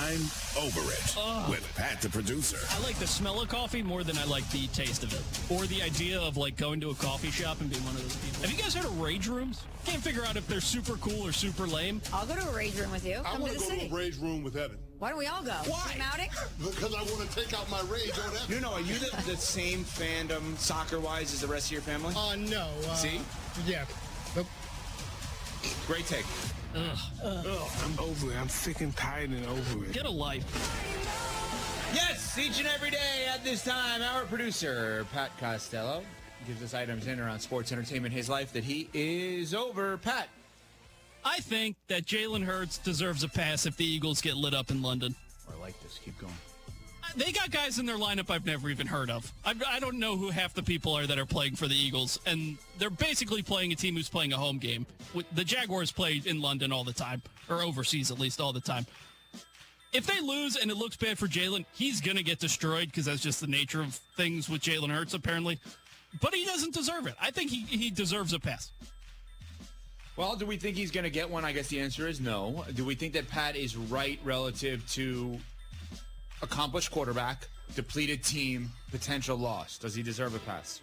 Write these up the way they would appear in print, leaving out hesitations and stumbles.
I'm over it with Pat the producer. I like the smell of coffee more than I like the taste of it. Or the idea of like going to a coffee shop and being one of those people. Have you guys heard of rage rooms? Can't figure out if they're super cool or super lame. I'll go to a rage room with you. I Come want to to the go city. to a rage room with Evan. Why don't we all go? Why? Team outing? Because I want to take out my rage on Evan. Are you the same fandom soccer-wise as the rest of your family? No. See? Yeah. Nope. Great take. I'm over it. I'm sick and tired and over it. Get a life. Yes, each and every day at this time, our producer, Pat Costello, gives us items in around sports, entertainment, his life that he is over. Pat. I think that Jalen Hurts deserves a pass if the Eagles get lit up in London. I like this. Keep going. They got guys in their lineup I've never even heard of. I don't know who half the people are that are playing for the Eagles, and they're basically playing a team who's playing a home game. The Jaguars play in London all the time, or overseas at least all the time. If they lose and it looks bad for Jalen, he's going to get destroyed because that's just the nature of things with Jalen Hurts, apparently. But he doesn't deserve it. I think he deserves a pass. Well, do we think he's going to get one? I guess the answer is no. Do we think that Pat is right relative to accomplished quarterback, depleted team, potential loss? Does he deserve a pass?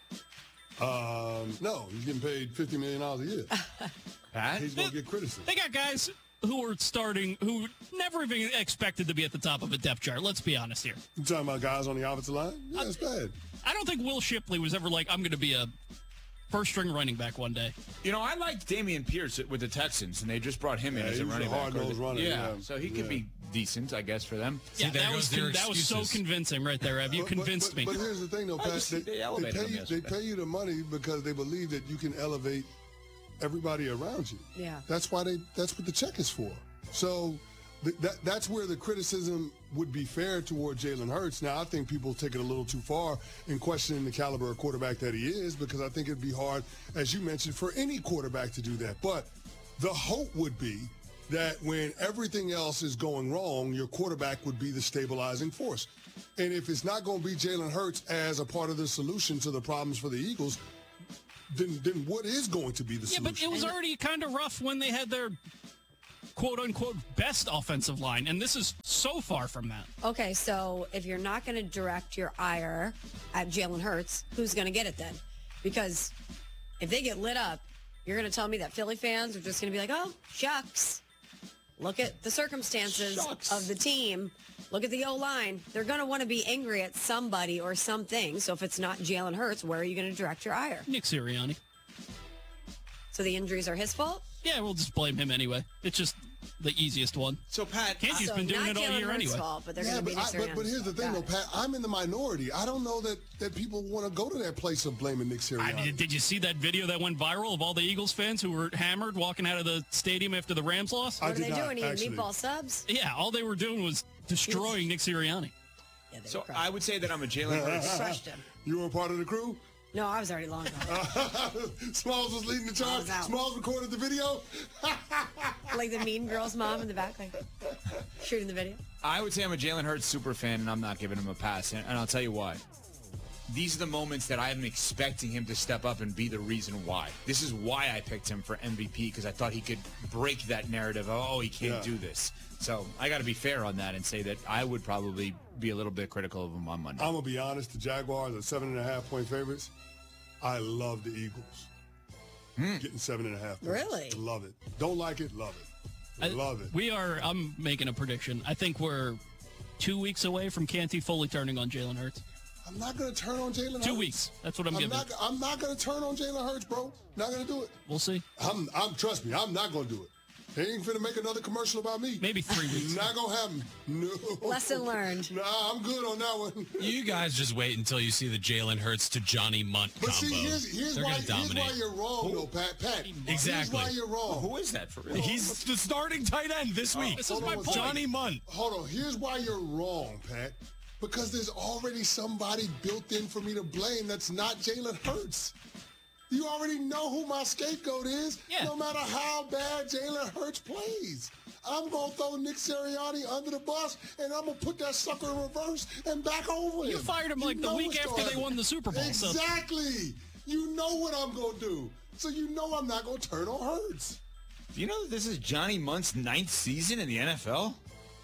No, he's getting paid $50 million a year. Pat? He's going to get criticism. They got guys who are starting who never even expected to be at the top of a depth chart. Let's be honest here. You talking about guys on the offensive line? Yeah, it's bad. I don't think Will Shipley was ever like, I'm going to be a first-string running back one day. I liked Damian Pierce with the Texans, and they just brought him in as a running back. Hard-nosed runner. Yeah, so he could be decent, I guess, for them. Yeah, that was so convincing right there, Ev. You convinced me. But here's the thing, though, Pat. They pay you the money because they believe that you can elevate everybody around you. Yeah. That's what the check is for. So that's where the criticism would be fair toward Jalen Hurts. Now, I think people take it a little too far in questioning the caliber of quarterback that he is, because I think it'd be hard, as you mentioned, for any quarterback to do that. But the hope would be that when everything else is going wrong, your quarterback would be the stabilizing force. And if it's not going to be Jalen Hurts as a part of the solution to the problems for the Eagles, then what is going to be the solution? Yeah, but it was already kind of rough when they had their quote-unquote best offensive line, and this is so far from that. Okay, so if you're not going to direct your ire at Jalen Hurts, who's going to get it then? Because if they get lit up, you're going to tell me that Philly fans are just going to be like, oh, shucks. Look at the circumstances of the team. Look at the O-line. They're going to want to be angry at somebody or something. So if it's not Jalen Hurts, where are you going to direct your ire? Nick Sirianni. So the injuries are his fault? Yeah, we'll just blame him anyway. It's just the easiest one. So, Pat, Kante's been doing it all year anyway. Fault, but they're going to be but here's the thing, though, Pat. I'm in the minority. I don't know that people want to go to that place of blaming Nick Sirianni. Did you see that video that went viral of all the Eagles fans who were hammered walking out of the stadium after the Rams lost? What are they doing? Eating meatball subs? Yeah, all they were doing was destroying Nick Sirianni. Yeah, so I would say that I'm a Jalen Hurts. Crushed him. You were part of the crew? No, I was already long gone. Smalls was leading the charge. Smalls recorded the video. Like the Mean Girls mom in the back, like shooting the video. I would say I'm a Jalen Hurts super fan, and I'm not giving him a pass, and I'll tell you why. These are the moments that I'm expecting him to step up and be the reason why. This is why I picked him for MVP, because I thought he could break that narrative of, oh, he can't do this. So I got to be fair on that and say that I would probably be a little bit critical of him on Monday. I'm going to be honest. The Jaguars are 7.5-point favorites. I love the Eagles. Getting 7.5 points. Really? Love it. Don't like it, love it. Love it. I'm making a prediction. I think we're 2 weeks away from Kante fully turning on Jalen Hurts. I'm not going to turn on Jalen Hurts. 2 weeks. That's what I'm giving. I'm not going to turn on Jalen Hurts, bro. Not going to do it. We'll see. Trust me, I'm not going to do it. They ain't finna make another commercial about me. Maybe 3 weeks. Not gonna happen. No. Lesson learned. Nah, I'm good on that one. You guys just wait until you see the Jalen Hurts to Johnny Munt combo. But see, here's why you're wrong, though, Pat. Exactly. Here's why you're wrong. Who is that for real? He's the starting tight end this week. This is my point. Johnny Munt. Hold on. Here's why you're wrong, Pat. Because there's already somebody built in for me to blame that's not Jalen Hurts. You already know who my scapegoat is, no matter how bad Jalen Hurts plays. I'm going to throw Nick Sirianni under the bus, and I'm going to put that sucker in reverse and back over him. You fired him like the week after they won the Super Bowl. Exactly. So. You know what I'm going to do. So you know I'm not going to turn on Hurts. Do you know that this is Johnny Munt's 9th season in the NFL?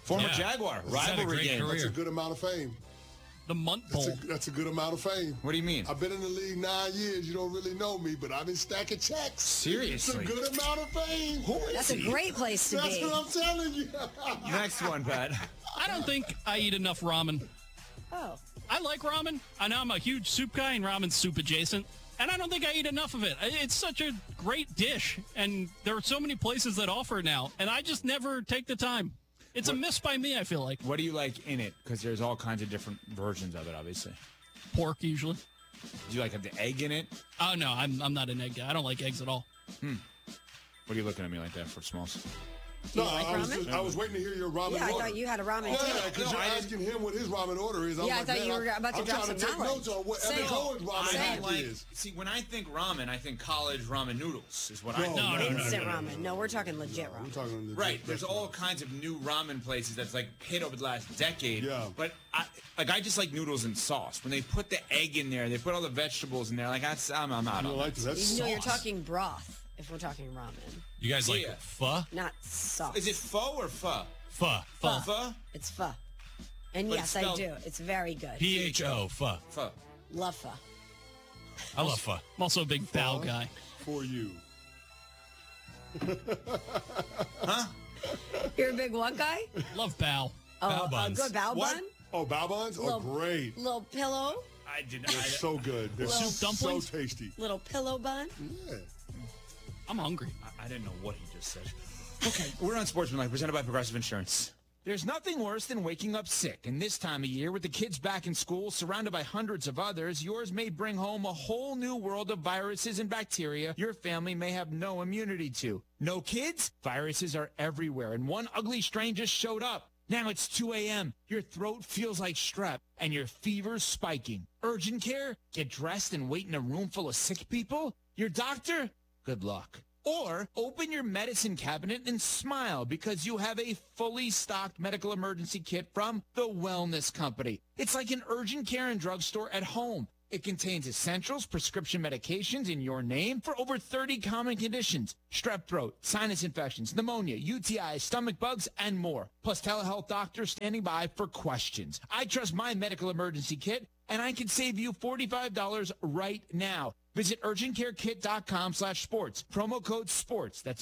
Former Yeah. Jaguar. He's had a Rivalry great game. career. That's a good amount of fame. The Munt Bowl. That's a good amount of fame. What do you mean? I've been in the league 9 years. You don't really know me, but I've been stacking checks. Seriously? It's a good amount of fame. Who is That's a great place to That's be. what I'm telling you. Next one, Pat. I don't think I eat enough ramen. Oh. I like ramen. I know I'm a huge soup guy and ramen's soup adjacent. And I don't think I eat enough of it. It's such a great dish. And there are so many places that offer it now. And I just never take the time. It's a miss by me, I feel like. What do you like in it? Because there's all kinds of different versions of it, obviously. Pork, usually. Do you like have the egg in it? Oh, no, I'm not an egg guy. I don't like eggs at all. What are you looking at me like that for, Smalls? Do you like ramen? I was waiting to hear your ramen Yeah, I order. thought you had a ramen Yeah, too. because you're asking him what his ramen order is. I'm Yeah, I like, thought man, you were about to I'm drop trying to some take knowledge. notes on what Same. Evan Cohen's ramen Same. hack Like, is. see, when I think ramen, I think college ramen noodles is what I No, think. no. Instant ramen. No, we're talking legit I'm ramen. talking legit Right, there's all restaurant. kinds of new ramen places that's like hit over the last decade. Yeah. But I just like noodles and sauce. When they put the egg in there, they put all the vegetables in there. Like I'm out You on don't that. like that? That's You know, you're sauce. talking broth if we're talking ramen, You guys like Yeah. pho? not sauce. Is it pho or pho? Pho. Pho? It's pho. And But yes, it's I spelled- do. It's very good. P-H-O. Pho. Pho. Love pho. I love pho. I'm also a big bao guy. For you. You're a big what guy? Love bao. Oh, Bao a buns. good bao What? bun? Oh, bao buns? Oh, Little- great. Little pillow? I did They're so good. They're Soup so dumplings? tasty. Little pillow bun? Yeah. I'm hungry. I didn't know what he just said. Okay, we're on Sportsmanlike, presented by Progressive Insurance. There's nothing worse than waking up sick, and this time of year, with the kids back in school, surrounded by hundreds of others, yours may bring home a whole new world of viruses and bacteria your family may have no immunity to. No kids? Viruses are everywhere, and one ugly strain just showed up. Now it's 2 a.m., your throat feels like strep, and your fever's spiking. Urgent care? Get dressed and wait in a room full of sick people? Your doctor? Good luck. Or open your medicine cabinet and smile because you have a fully stocked medical emergency kit from the Wellness Company. It's like an urgent care and drugstore at home. It contains essentials, prescription medications in your name for over 30 common conditions. Strep throat, sinus infections, pneumonia, UTIs, stomach bugs, and more. Plus telehealth doctors standing by for questions. I trust my medical emergency kit, and I can save you $45 right now. Visit urgentcarekit.com/sports. Promo code SPORTS. That's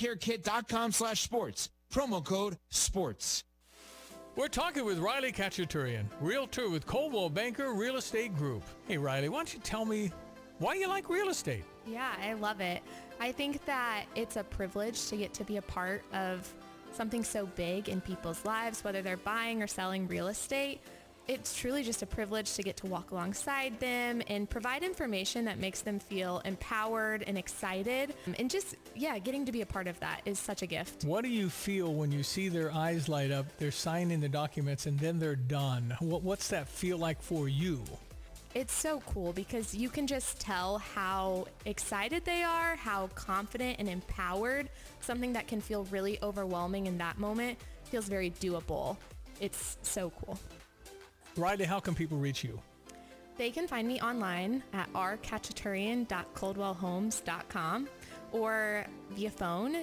urgentcarekit.com/sports. Promo code SPORTS. We're talking with Riley Kachaturian, realtor with Coldwell Banker Real Estate Group. Hey, Riley, why don't you tell me why you like real estate? Yeah, I love it. I think that it's a privilege to get to be a part of something so big in people's lives, whether they're buying or selling real estate. It's truly just a privilege to get to walk alongside them and provide information that makes them feel empowered and excited. And just, getting to be a part of that is such a gift. What do you feel when you see their eyes light up, they're signing the documents, and then they're done? What's that feel like for you? It's so cool because you can just tell how excited they are, how confident and empowered. Something that can feel really overwhelming in that moment feels very doable. It's so cool. Riley, how can people reach you? They can find me online at rkachaturian.coldwellhomes.com or via phone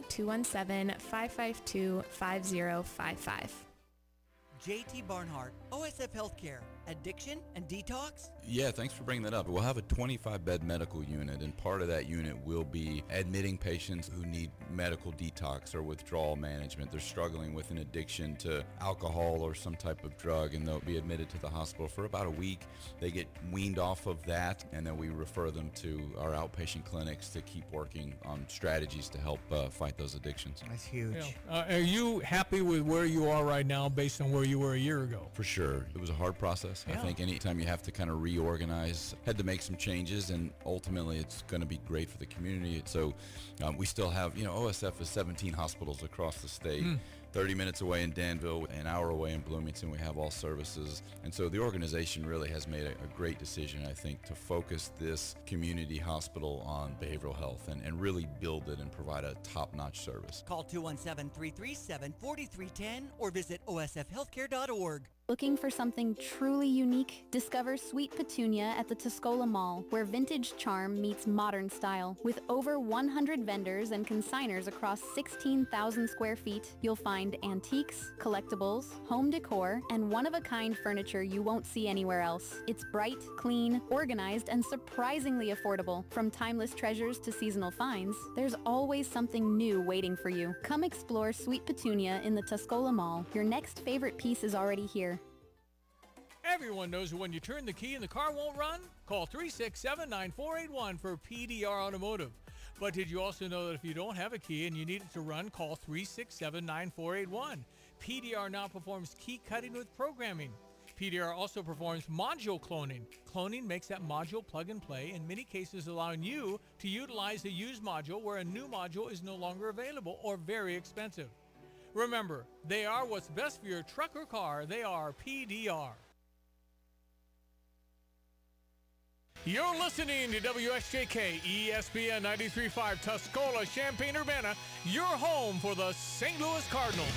217-552-5055. JT Barnhart, OSF Healthcare, addiction and detox? Yeah, thanks for bringing that up. We'll have a 25-bed medical unit, and part of that unit will be admitting patients who need medical detox or withdrawal management. They're struggling with an addiction to alcohol or some type of drug, and they'll be admitted to the hospital for about a week. They get weaned off of that, and then we refer them to our outpatient clinics to keep working on strategies to help fight those addictions. That's huge. Are you happy with where you are right now based on where you were a year ago? For sure. It was a hard process. I think anytime you have to kind of reorganize, had to make some changes, and ultimately it's going to be great for the community. So we still have, OSF is 17 hospitals across the state. 30 minutes away in Danville, an hour away in Bloomington, we have all services. And so the organization really has made a great decision, I think, to focus this community hospital on behavioral health and really build it and provide a top-notch service. Call 217-337-4310 or visit osfhealthcare.org. Looking for something truly unique? Discover Sweet Petunia at the Tuscola Mall, where vintage charm meets modern style. With over 100 vendors and consigners across 16,000 square feet, you'll find find antiques, collectibles, home decor, and one-of-a-kind furniture you won't see anywhere else. It's bright, clean, organized, and surprisingly affordable. From timeless treasures to seasonal finds, there's always something new waiting for you. Come explore Sweet Petunia in the Tuscola Mall. Your next favorite piece is already here. Everyone knows that when you turn the key and the car won't run, call 367-9481 for PDR Automotive. But did you also know that if you don't have a key and you need it to run, call 367-9481. PDR now performs key cutting with programming. PDR also performs module cloning. Cloning makes that module plug and play, in many cases allowing you to utilize a used module where a new module is no longer available or very expensive. Remember, they are what's best for your truck or car. They are PDR. You're listening to WSJK ESPN 93.5 Tuscola, Champaign-Urbana, your home for the St. Louis Cardinals.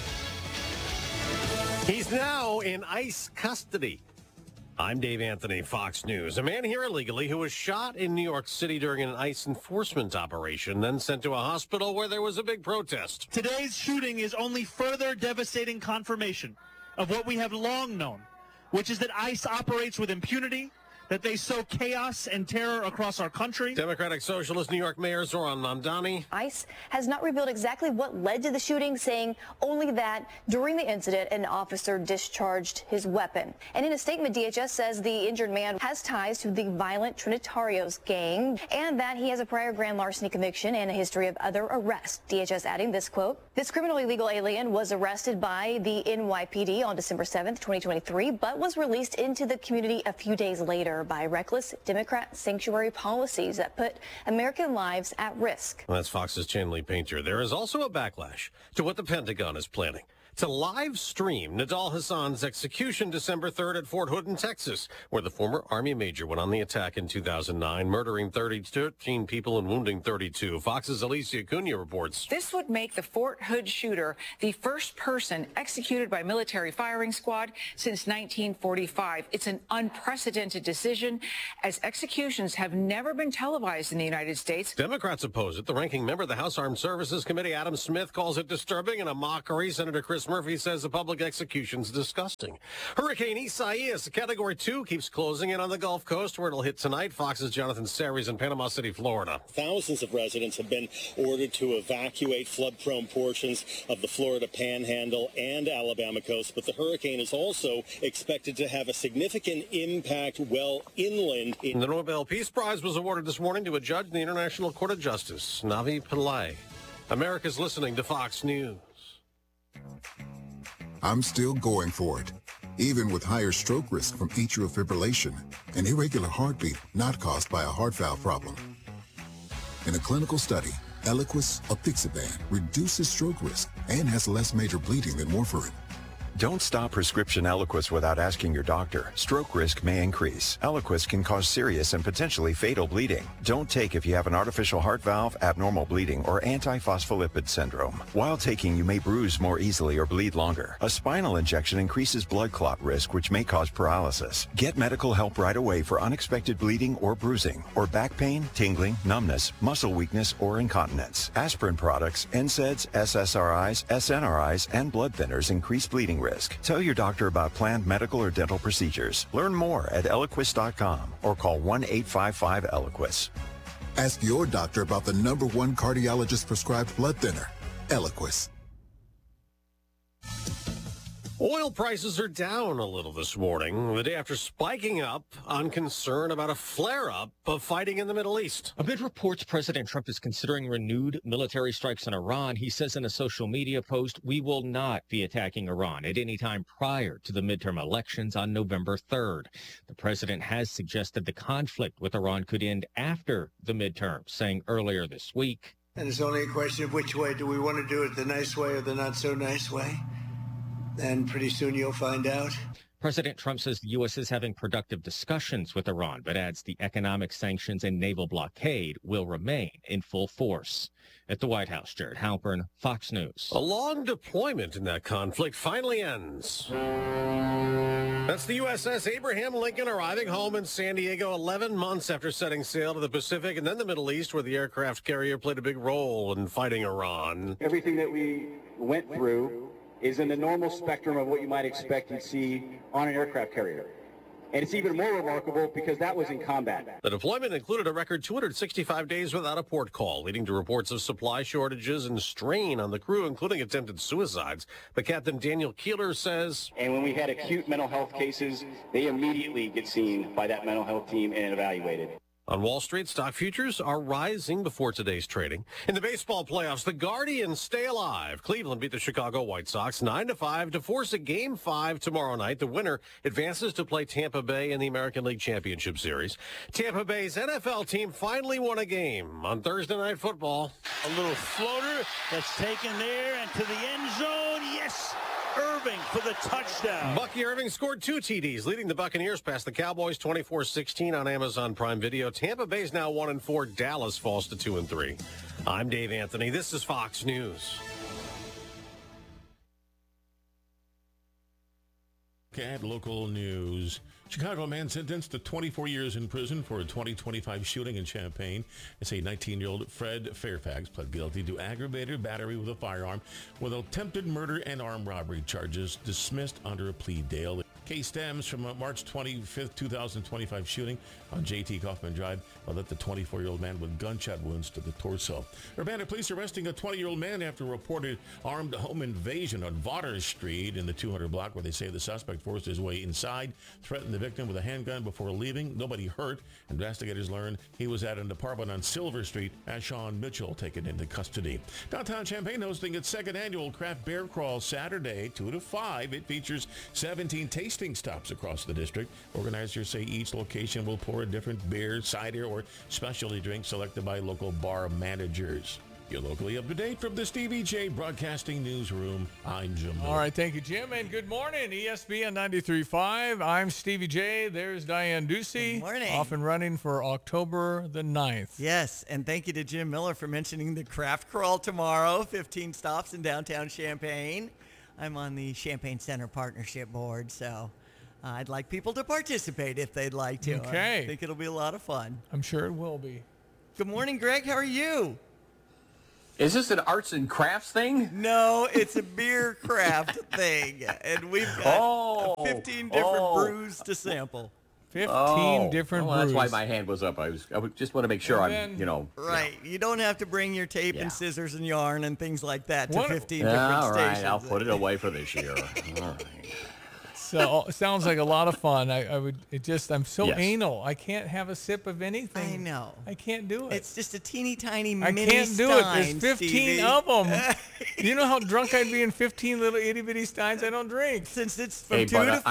He's now in ICE custody. I'm Dave Anthony, Fox News. A man here illegally who was shot in New York City during an ICE enforcement operation, then sent to a hospital where there was a big protest. Today's shooting is only further devastating confirmation of what we have long known, which is that ICE operates with impunity, that they sow chaos and terror across our country. Democratic Socialist New York Mayor Zoran Mamdani. ICE has not revealed exactly what led to the shooting, saying only that during the incident, an officer discharged his weapon. And in a statement, DHS says the injured man has ties to the violent Trinitarios gang and that he has a prior grand larceny conviction and a history of other arrests. DHS adding this quote, "This criminally illegal alien was arrested by the NYPD on December 7th, 2023, but was released into the community a few days later by reckless Democrat sanctuary policies that put American lives at risk." Well, that's Fox's Chanley Painter. There is also a backlash to what the Pentagon is planning to live stream Nidal Hassan's execution December 3rd at Fort Hood in Texas, where the former Army major went on the attack in 2009, murdering 13 people and wounding 32. Fox's Alicia Cunha reports. This would make the Fort Hood shooter the first person executed by military firing squad since 1945. It's an unprecedented decision, as executions have never been televised in the United States. Democrats oppose it. The ranking member of the House Armed Services Committee, Adam Smith, calls it disturbing and a mockery. Senator Chris Murphy says the public execution's disgusting. Hurricane Isaias, Category 2, keeps closing in on the Gulf Coast, where it'll hit tonight. Fox's Jonathan Sarries in Panama City, Florida. Thousands of residents have been ordered to evacuate flood-prone portions of the Florida Panhandle and Alabama coast, but the hurricane is also expected to have a significant impact well inland. The Nobel Peace Prize was awarded this morning to a judge in the International Court of Justice, Navi Pillay. America's listening to Fox News. I'm still going for it, even with higher stroke risk from atrial fibrillation, an irregular heartbeat not caused by a heart valve problem. In a clinical study, Eliquis apixaban reduces stroke risk and has less major bleeding than warfarin. Don't stop prescription Eliquis without asking your doctor. Stroke risk may increase. Eliquis can cause serious and potentially fatal bleeding. Don't take if you have an artificial heart valve, abnormal bleeding, or antiphospholipid syndrome. While taking, you may bruise more easily or bleed longer. A spinal injection increases blood clot risk, which may cause paralysis. Get medical help right away for unexpected bleeding or bruising, or back pain, tingling, numbness, muscle weakness, or incontinence. Aspirin products, NSAIDs, SSRIs, SNRIs, and blood thinners increase bleeding risk. Tell your doctor about planned medical or dental procedures. Learn more at Eliquis.com or call 1-855-ELIQUIS. Ask your doctor about the #1 cardiologist prescribed blood thinner, Eliquis. Oil prices are down a little this morning, the day after spiking up on concern about a flare-up of fighting in the Middle East. Amid reports President Trump is considering renewed military strikes on Iran, he says in a social media post, "We will not be attacking Iran at any time prior to the midterm elections on November 3rd. The president has suggested the conflict with Iran could end after the midterms, saying earlier this week, "And it's only a question of which way. Do we want to do it the nice way or the not so nice way? And pretty soon you'll find out." President Trump says the U.S. is having productive discussions with Iran, but adds the economic sanctions and naval blockade will remain in full force. At the White House, Jared Halpern, Fox News. A long deployment in that conflict finally ends. That's the USS Abraham Lincoln arriving home in San Diego 11 months after setting sail to the Pacific and then the Middle East, where the aircraft carrier played a big role in fighting Iran. Everything that we went through is in the normal spectrum of what you might expect to see on an aircraft carrier. And it's even more remarkable because that was in combat. The deployment included a record 265 days without a port call, leading to reports of supply shortages and strain on the crew, including attempted suicides. But Captain Daniel Keeler says, And when we had acute mental health cases, they immediately get seen by that mental health team and evaluated. On Wall Street, stock futures are rising before today's trading. In the baseball playoffs, the Guardians stay alive. Cleveland beat the Chicago White Sox 9-5 to force a Game 5 tomorrow night. The winner advances to play Tampa Bay in the American League Championship Series. Tampa Bay's NFL team finally won a game on Thursday Night Football. A little floater that's taken there and to the end zone. Yes! Irving for the touchdown. Bucky Irving scored 2 TDs, leading the Buccaneers past the Cowboys 24-16 on Amazon Prime Video. Tampa Bay's now 1-4. Dallas falls to 2-3. I'm Dave Anthony. This is Fox News. At local news. Chicago man sentenced to 24 years in prison for a 2025 shooting in Champaign. It's a 19-year-old Fred Fairfax pled guilty to aggravated battery with a firearm with attempted murder and armed robbery charges dismissed under a plea deal. Case stems from a March 25th, 2025 shooting on J.T. Kaufman Drive that the 24-year-old man with gunshot wounds to the torso. Urbana police arresting a 20-year-old man after a reported armed home invasion on Vaughters Street in the 200 block, where they say the suspect forced his way inside, threatened the victim with a handgun before leaving. Nobody hurt. Investigators learned he was at an apartment on Silver Street as Sean Mitchell taken into custody. Downtown Champaign hosting its second annual Craft Beer Crawl Saturday, 2 to 5. It features 17 tasting stops across the district. Organizers say each location will pour a different beer, cider, or specialty drink selected by local bar managers. You're locally up to date from the Stevie J Broadcasting Newsroom. I'm Jim Miller. All right, thank you, Jim, and good morning, ESPN 93.5. I'm Stevie J. There's Diane Ducey. Good morning. Off and running for October the 9th. Yes, and thank you to Jim Miller for mentioning the Craft Crawl tomorrow, 15 stops in downtown Champaign. I'm on the Champaign Center Partnership Board, so I'd like people to participate if they'd like to. Okay. I think it'll be a lot of fun. I'm sure it will be. Good morning, Greg. How are you? Is this an arts and crafts thing? No, it's a beer craft thing, and we've got 15 different brews to sample. 15 different brews. That's why my hand was up. I just want to make sure Right. You don't have to bring your tape and scissors and yarn and things like that to 15 different all right, stations. I'll put it away for this year. All right. So it sounds like a lot of fun. I'm so Yes. anal. I can't have a sip of anything. I know. I can't do it. It's just a teeny tiny I mini can't do it. There's stein, 15 Stevie. of them. You know how drunk I'd be in 15 little itty bitty steins? I don't drink. Since it's Hey, but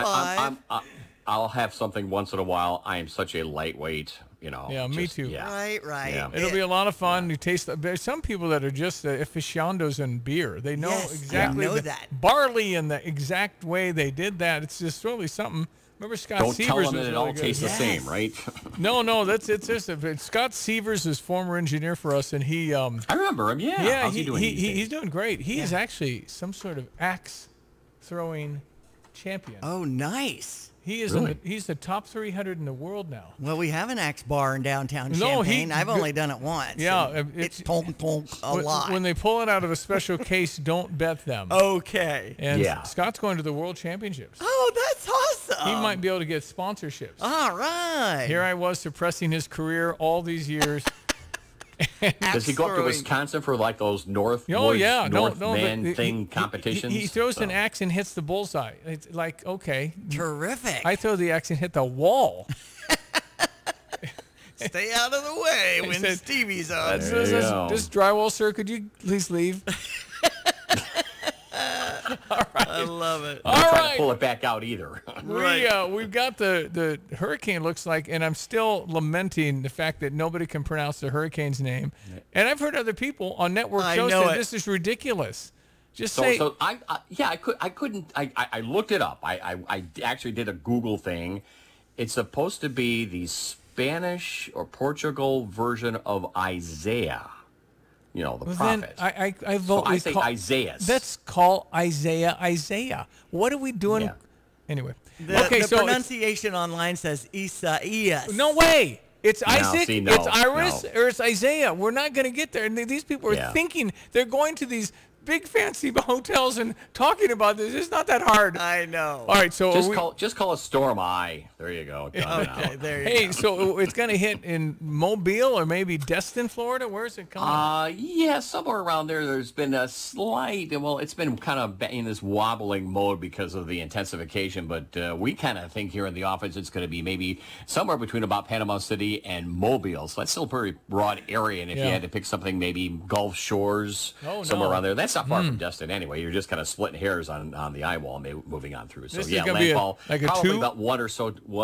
I'll have something once in a while. I am such a lightweight, Yeah, me too. Yeah. Right. Yeah. It'll be a lot of fun. You taste. There's some people that are just aficionados in beer. They know Yes, exactly I know the that. barley and the exact way they did that. It's just really something. Remember Scott Don't Severs tell them was that it really all good. tastes the same, right? No, it's just Scott Severs is former engineer for us, and he. I remember him. Yeah. Yeah, How's he doing? these days? he's doing great. He is actually some sort of axe throwing champion. Oh, nice. He is. Really? He's the top 300 in the world now. Well, we have an axe bar in downtown No, Champaign. I've only done it once. Yeah, and it's tonk a when, lot. When they pull it out of a special case, don't bet them. Okay. And Yeah. Scott's going to the World Championships. Oh, that's awesome. He might be able to get sponsorships. All right. Here I was suppressing his career all these years. Does he go up to Wisconsin for like those North the- thing competitions? He throws an axe and hits the bullseye. It's like, okay. Terrific. I throw the axe and hit the wall. Stay out of the way He when said, Stevie's on. This drywall, sir, could you please leave? I love it. I'm not trying to pull it back out either. We've got the hurricane, looks like, and I'm still lamenting the fact that nobody can pronounce the hurricane's name. And I've heard other people on network shows say this is ridiculous. Just say. So I couldn't. I looked it up. I actually did a Google thing. It's supposed to be the Spanish or Portugal version of Isaiah. The prophet. Then I vote. So I say Isaiah. Let's call Isaiah. What are we doing? Yeah. Anyway. The pronunciation online says Isaias. No way. It's No, Isaac, see, no, it's Iris, no. or it's Isaiah. We're not going to get there. And these people are thinking they're going to these big fancy hotels and talking about this. It's not that hard. I know. All right, so just call it Storm Eye. There you go. Okay, there you go. Hey, so it's going to hit in Mobile or maybe Destin, Florida? Where's it coming? Yeah, somewhere around there. There's been a slight, well, it's been kind of in this wobbling mode because of the intensification, but we kind of think here in the office it's going to be maybe somewhere between about Panama City and Mobile. So that's still a pretty broad area, and if you had to pick something, maybe Gulf Shores, somewhere around there. That's not far from Destin anyway. You're just kind of splitting hairs on the eye wall, moving on through. So This is yeah, gonna be landfall like a probably 2? about one or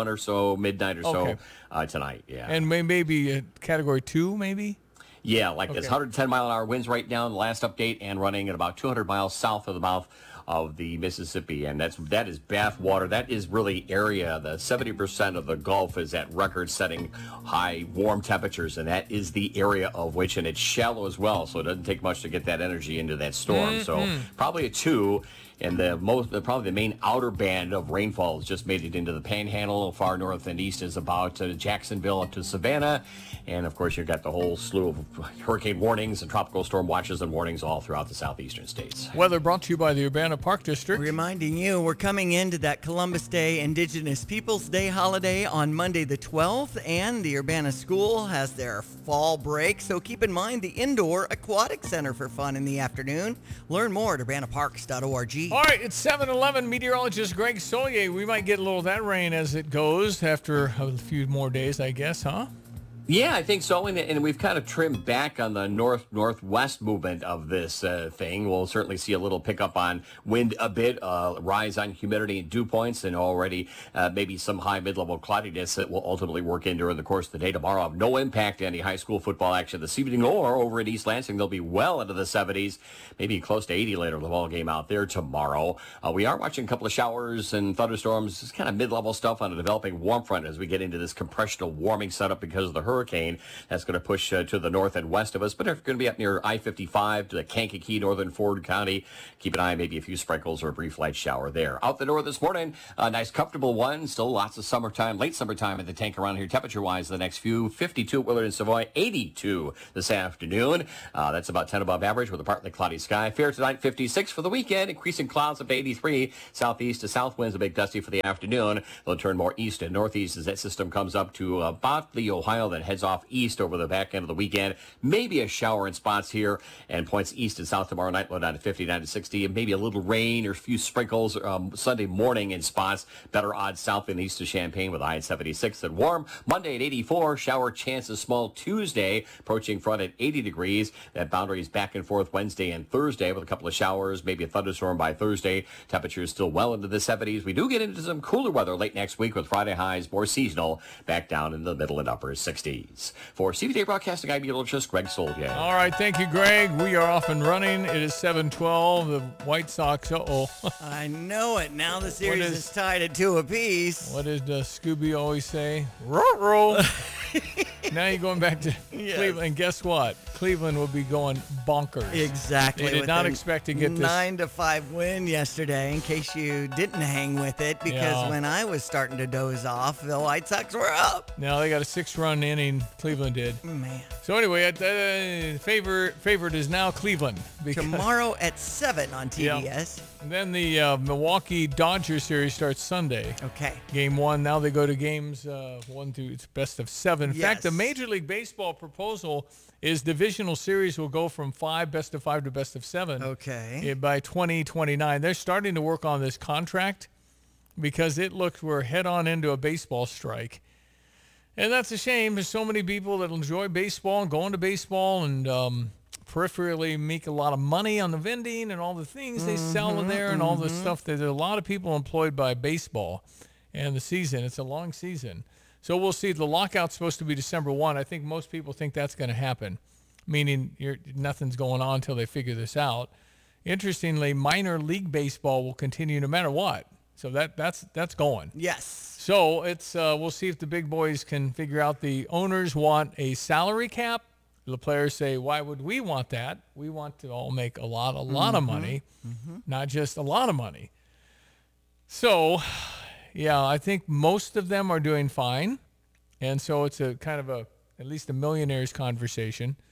so midnight or Okay. so tonight. Yeah, And maybe a Category 2, maybe? yeah, like Okay. this 110 mile an hour winds right now, the last update, and running at about 200 miles south of the mouth of the Mississippi, and that is bathwater. That is really area. The 70% of the Gulf is at record-setting high warm temperatures, and that is the area of which, and it's shallow as well, so it doesn't take much to get that energy into that storm. So probably a 2. And probably the main outer band of rainfall has just made it into the Panhandle. Far north and east is about Jacksonville up to Savannah. And, of course, you've got the whole slew of hurricane warnings and tropical storm watches and warnings all throughout the southeastern states. Weather brought to you by the Urbana Park District. Reminding you, we're coming into that Columbus Day Indigenous Peoples Day holiday on Monday the 12th, and the Urbana School has their fall break, so keep in mind the Indoor Aquatic Center for fun in the afternoon. Learn more at urbanaparks.org. All right, it's 7:11. Meteorologist Greg Solier. We might get a little of that rain as it goes after a few more days, I guess, huh? Yeah, I think so, and we've kind of trimmed back on the northwest movement of this thing. We'll certainly see a little pickup on wind a bit, rise on humidity and dew points, and already maybe some high mid-level cloudiness that will ultimately work in during the course of the day. Tomorrow, have no impact to any high school football action this evening, or over at East Lansing, they'll be well into the 70s, maybe close to 80 later in the ball game out there tomorrow. We are watching a couple of showers and thunderstorms, just kind of mid-level stuff on a developing warm front as we get into this compressional warming setup because of the hurricane that's going to push to the north and west of us. But if you're going to be up near I-55 to the Kankakee, northern Ford County, keep an eye on maybe a few sprinkles or a brief light shower there. Out the door this morning, a nice comfortable one. Still lots of summertime, late summertime at the tank around here. Temperature-wise, the next few, 52 at Willard and Savoy, 82 this afternoon. That's about 10 above average with a partly cloudy sky. Fair tonight, 56 for the weekend. Increasing clouds up to 83. Southeast to south winds a bit gusty for the afternoon. They'll turn more east and northeast as that system comes up to about the Ohio, then heads off east over the back end of the weekend. Maybe a shower in spots here and points east and south tomorrow night, low down to 59 to 60, and maybe a little rain or a few sprinkles Sunday morning in spots. Better odds south and east of Champaign with high at 76 and warm. Monday at 84, shower chances small Tuesday, approaching front at 80 degrees. That boundary is back and forth Wednesday and Thursday with a couple of showers, maybe a thunderstorm by Thursday. Temperatures still well into the 70s. We do get into some cooler weather late next week with Friday highs more seasonal, back down in the middle and upper 60s. For CBJ Broadcasting, I'm meteorologist Greg Solier. All right, thank you, Greg. We are off and running. It is 7:12. The White Sox, I know it. Now the series is tied at 2 apiece. What did Scooby always say? Ruh-roh. Now you're going back to Cleveland. And guess what? Cleveland will be going bonkers. Exactly. They did not expect to get this 9-5 win yesterday, in case you didn't hang with it, because when I was starting to doze off, the White Sox were up. Now they got a 6-run inning. Cleveland did. Man. So anyway, favorite is now Cleveland. Tomorrow at 7 on TBS. Yeah. And then the Milwaukee Dodgers series starts Sunday. Okay. Game 1. Now they go to games 1 through it's best of 7. In fact, the Major League Baseball proposal is divisional series will go from best of 5 to best of 7. Okay. By 2029. They're starting to work on this contract because it looks we're head on into a baseball strike. And that's a shame. There's so many people that enjoy baseball and going to baseball and peripherally make a lot of money on the vending and all the things they sell in there and all the stuff. There's a lot of people employed by baseball and the season. It's a long season. So we'll see. The lockout's supposed to be December 1. I think most people think that's going to happen, meaning nothing's going on until they figure this out. Interestingly, minor league baseball will continue no matter what. So that's going. Yes. So it's we'll see if the big boys can figure out. The owners want a salary cap. The players say, why would we want that? We want to all make a lot of money, not just a lot of money. So, yeah, I think most of them are doing fine. And so it's a kind of at least a millionaire's conversation.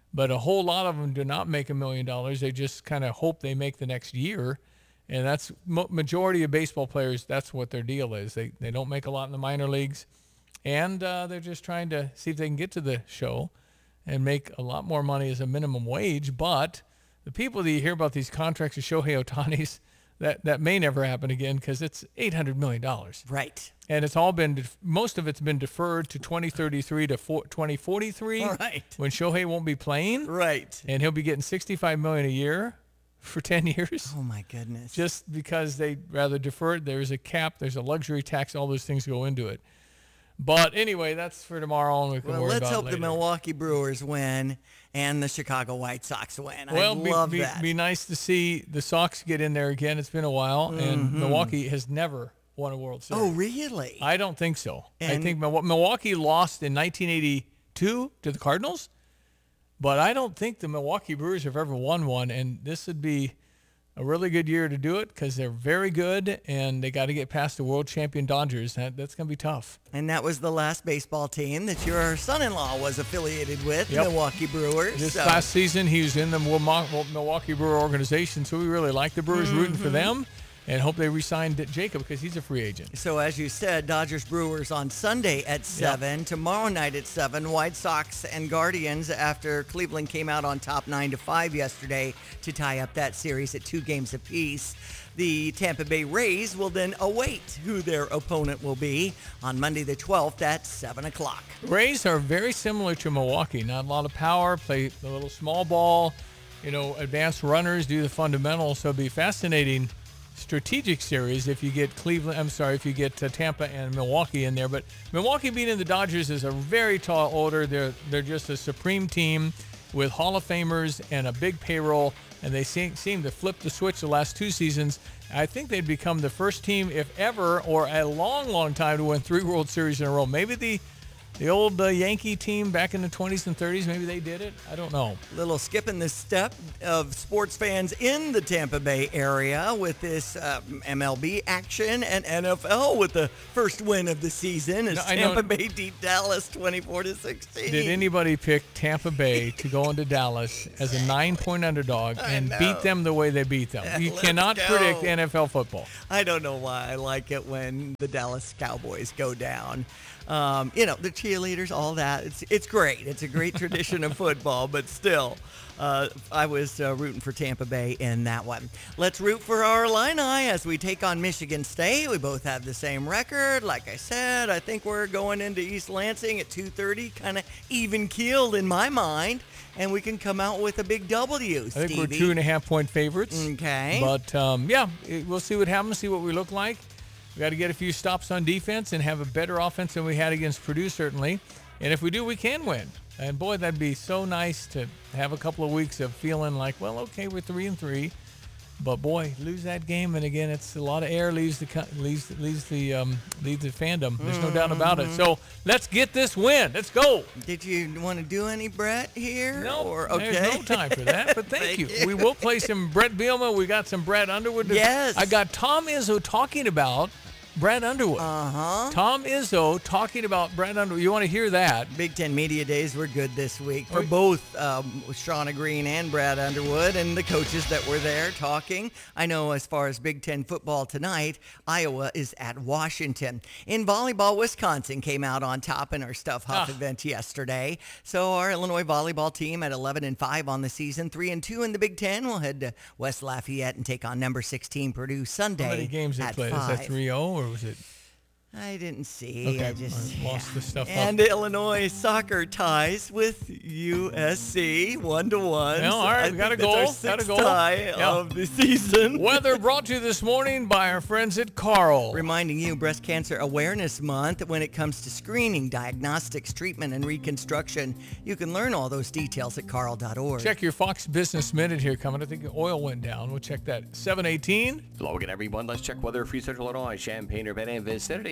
But a whole lot of them do not make $1 million. They just kind of hope they make the next year. And that's majority of baseball players, that's what their deal is. They don't make a lot in the minor leagues. And they're just trying to see if they can get to the show and make a lot more money as a minimum wage. But the people that you hear about these contracts of Shohei Ohtani's, that may never happen again because it's $800 million. Right. And it's all been, most of it's been deferred to 2033 to 2043. Right. When Shohei won't be playing. Right. And he'll be getting $65 million a year for 10 years. Oh, my goodness. Just because they rather defer it. There's a cap, there's a luxury tax, all those things go into it. But anyway, that's for tomorrow, and we can worry about it let's hope later. the Milwaukee Brewers win and the Chicago White Sox win. Well, I love that. Be nice to see the Sox get in there again. It's been a while, and Milwaukee has never won a World Series. Oh, really? I don't think so. I And- think Milwaukee lost in 1982 to the Cardinals, but I don't think the Milwaukee Brewers have ever won one, and this would be a really good year to do it because they're very good, and they got to get past the world champion Dodgers. That's going to be tough. And that was the last baseball team that your son-in-law was affiliated with, Yep. the Milwaukee Brewers. This So- last season, he was in the Milwaukee Brewer organization, so we really like the Brewers, rooting for them, and hope they re-sign Jacob because he's a free agent. So as you said, Dodgers Brewers on Sunday at 7, tomorrow night at 7, White Sox and Guardians after Cleveland came out on top 9-5 yesterday to tie up that series at 2 games apiece. The Tampa Bay Rays will then await who their opponent will be on Monday the 12th at 7 o'clock. Rays are very similar to Milwaukee. Not a lot of power, play a little small ball, advanced runners, do the fundamentals. So it'll be fascinating strategic series if you get Tampa and Milwaukee in there. But Milwaukee beating the Dodgers is a very tall order. They're just a supreme team with Hall of Famers and a big payroll, and they seem to flip the switch the last 2 seasons. I think they'd become the first team, if ever, or a long, long time, to win 3 World Series in a row. Maybe the old Yankee team back in the 20s and 30s, maybe they did it. I don't know. Little skipping the step of sports fans in the Tampa Bay area with this MLB action and NFL with the first win of the season as Tampa Bay beat Dallas 24-16. Did anybody pick Tampa Bay to go into Dallas as a 9-point underdog and beat them the way they beat them? You cannot predict NFL football. I don't know why I like it when the Dallas Cowboys go down. The cheerleaders, all that. It's great. It's a great tradition of football, but still, I was rooting for Tampa Bay in that one. Let's root for our Illini as we take on Michigan State. We both have the same record. Like I said, I think we're going into East Lansing at 2:30, kind of even-keeled in my mind, and we can come out with a big W, I think we're Stevie. 2.5-point favorites. Okay. But, we'll see what happens, see what we look like. We got to get a few stops on defense and have a better offense than we had against Purdue, certainly. And if we do, we can win. And, boy, that'd be so nice to have a couple of weeks of feeling like, well, okay, we're 3-3. But, boy, lose that game, and, again, it's a lot of air leaves the fandom. There's no doubt about it. So let's get this win. Let's go. Did you want to do any Brett here? No, Okay. there's no time for that, but thank you. We will play some Brett Bielema. We got some Brad Underwood. Yes. I got Tom Izzo talking about Brad Underwood. Tom Izzo talking about Brad Underwood. You want to hear that? Big Ten Media Days were good this week for both Shauna Green and Brad Underwood and the coaches that were there talking. I know as far as Big Ten football tonight, Iowa is at Washington. In volleyball, Wisconsin came out on top in our Stuff Huff event yesterday. So our Illinois volleyball team at 11-5 on the season, 3-2 in the Big Ten. We'll head to West Lafayette and take on number 16 Purdue Sunday. How many games they at played? 5. Is that 3-0 or was it? I didn't see. Okay, I just lost the stuff. And Illinois soccer ties with USC 1-1. No, all right, we got a goal. Got a goal tie of the season. Weather brought to you this morning by our friends at Carl. Reminding you, Breast Cancer Awareness Month, when it comes to screening, diagnostics, treatment, and reconstruction. You can learn all those details at carl.org. Check your Fox Business Minute here coming. I think the oil went down. We'll check that. 7:18. Hello again, everyone. Let's check weather for Central Illinois, Champaign, Urbana, and Vicinity.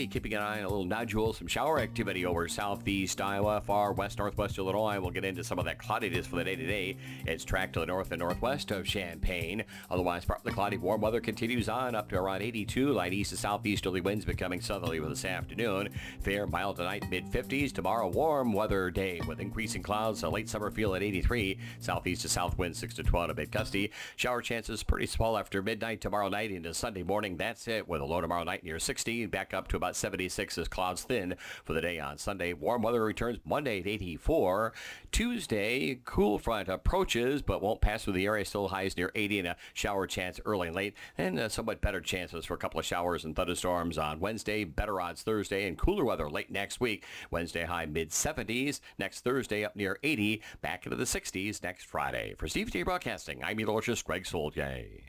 keeping an eye on a little nodule, some shower activity over southeast Iowa, far west, northwest Illinois. We'll get into some of that cloudiness for the day today. It's tracked to the north and northwest of Champaign. Otherwise, partly cloudy, warm weather continues on up to around 82. Light east to southeasterly winds becoming southerly with this afternoon. Fair, mild tonight, mid-50s. Tomorrow, warm weather day with increasing clouds. A late summer feel at 83. Southeast to south winds 6 to 12 a bit gusty. Shower chances pretty small after midnight tomorrow night into Sunday morning. That's it, with a low tomorrow night near 60. Back up to about 76 as clouds thin for the day on Sunday. Warm weather returns Monday at 84. Tuesday, cool front approaches but won't pass through the area. Still highs near 80 and a shower chance early and late. And somewhat better chances for a couple of showers and thunderstorms on Wednesday. Better odds Thursday and cooler weather late next week. Wednesday high mid-70s. Next Thursday up near 80. Back into the 60s next Friday. For Steve T Broadcasting, I'm meteorologist Greg Soldier.